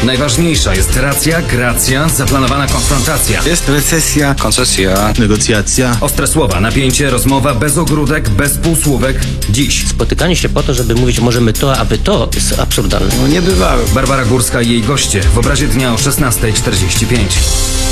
Najważniejsza jest racja, gracja, zaplanowana konfrontacja. Jest recesja, koncesja, negocjacja. Ostre słowa, napięcie, rozmowa bez ogródek, bez półsłówek. Dziś Spotykanie się po to, żeby mówić możemy to, aby to, jest absurdalne. No nie bywały. Barbara Górska i jej goście w obrazie dnia o 16:45.